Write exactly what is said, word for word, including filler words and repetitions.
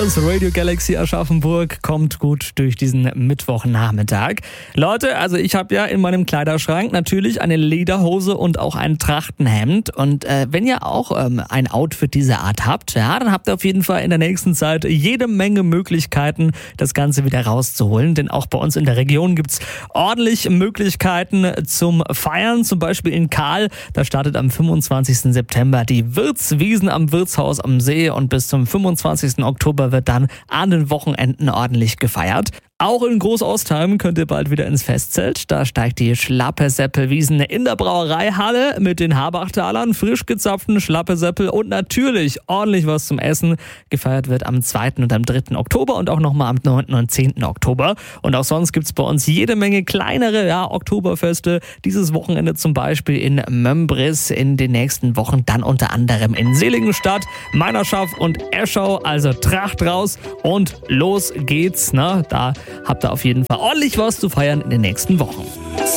Das Radio Galaxy Aschaffenburg kommt gut durch diesen Mittwochnachmittag. Leute, also ich habe ja in meinem Kleiderschrank natürlich eine Lederhose und auch ein Trachtenhemd. Und äh, wenn ihr auch ähm, ein Outfit dieser Art habt, ja, dann habt ihr auf jeden Fall in der nächsten Zeit jede Menge Möglichkeiten, das Ganze wieder rauszuholen. Denn auch bei uns in der Region gibt's ordentlich Möglichkeiten zum Feiern. Zum Beispiel in Kahl, da startet am fünfundzwanzigsten September die Wirtswiesen am Wirtshaus am See und bis zum fünfundzwanzigsten Oktober wird dann an den Wochenenden ordentlich gefeiert. Auch in Großaustheim könnt ihr bald wieder ins Festzelt. Da steigt die Schlappeseppelwiesen in der Brauereihalle mit den Habachtalern, frisch gezapften Schlappeseppel und natürlich ordentlich was zum Essen. Gefeiert wird am zweiten und am dritten Oktober und auch nochmal am neunten und zehnten Oktober. Und auch sonst gibt's bei uns jede Menge kleinere ja, Oktoberfeste. Dieses Wochenende zum Beispiel in Mömbris, in den nächsten Wochen dann unter anderem in Seligenstadt, Meinerschaft und Eschau. Also Tracht raus und los geht's. Ne? Da habt ihr auf jeden Fall ordentlich was zu feiern in den nächsten Wochen.